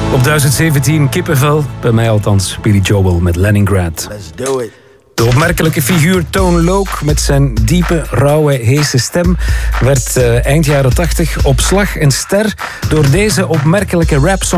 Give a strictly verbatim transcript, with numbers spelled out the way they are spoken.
Op duizend zeventien kippenvel, bij mij althans, Billy Joel met Leningrad. Let's do it. De opmerkelijke figuur Tone Loc met zijn diepe, rauwe, heese stem werd uh, eind jaren tachtig op slag een ster door deze opmerkelijke rapsong